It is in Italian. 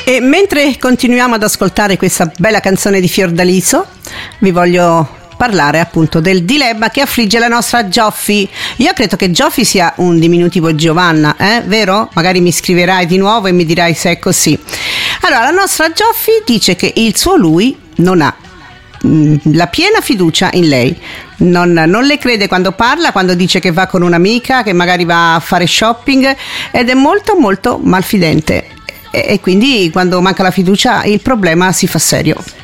E mentre continuiamo ad ascoltare questa bella canzone di Fiordaliso, vi voglio parlare appunto del dilemma che affligge la nostra Gioffi. Io credo che Gioffi sia un diminutivo Giovanna, vero? Magari mi scriverai di nuovo e mi dirai se è così. Allora, la nostra Gioffi dice che il suo lui non ha la piena fiducia in lei, non le crede quando parla, quando dice che va con un'amica, che magari va a fare shopping, ed è molto molto malfidente, e quindi quando manca la fiducia il problema si fa serio.